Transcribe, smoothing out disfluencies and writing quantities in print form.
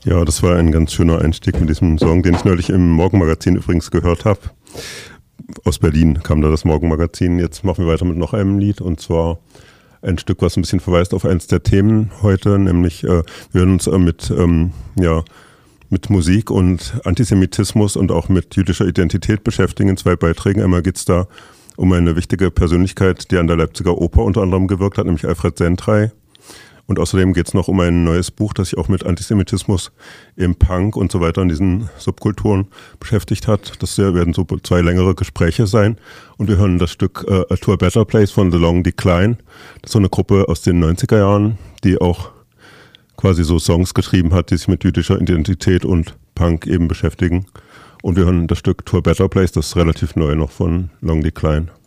Ja, das war ein ganz schöner Einstieg mit diesem Song, den ich neulich im Morgenmagazin übrigens gehört habe. Aus Berlin kam da das Morgenmagazin. Jetzt machen wir weiter mit noch einem Lied, und zwar ein Stück, was ein bisschen verweist auf eins der Themen heute, nämlich wir werden uns mit Musik und Antisemitismus und auch mit jüdischer Identität beschäftigen in zwei Beiträgen. Einmal geht es da um eine wichtige Persönlichkeit, die an der Leipziger Oper unter anderem gewirkt hat, nämlich Alfred Sendrey. Und außerdem geht es noch um ein neues Buch, das sich auch mit Antisemitismus im Punk und so weiter in diesen Subkulturen beschäftigt hat. Das werden so zwei längere Gespräche sein. Und wir hören das Stück A To a Better Place von The Long Decline. Das ist so eine Gruppe aus den 90er Jahren, die auch quasi so Songs geschrieben hat, die sich mit jüdischer Identität und Punk eben beschäftigen. Und wir hören das Stück To a Better Place, das ist relativ neu noch von Long Decline.